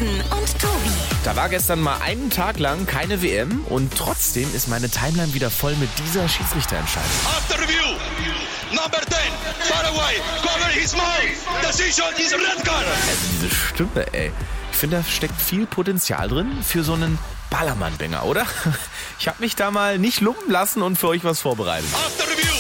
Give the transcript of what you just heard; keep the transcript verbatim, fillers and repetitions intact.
Carsten und Tobi. Da war gestern mal einen Tag lang keine W M und trotzdem ist meine Timeline wieder voll mit dieser Schiedsrichterentscheidung. After review, number ten, Paraguay, cover his mouth. Decision is red card. Also diese Stimme, ey. Ich finde, da steckt viel Potenzial drin für so einen Ballermann-Banger, oder? Ich habe mich da mal nicht lumpen lassen und für euch was vorbereitet. After review,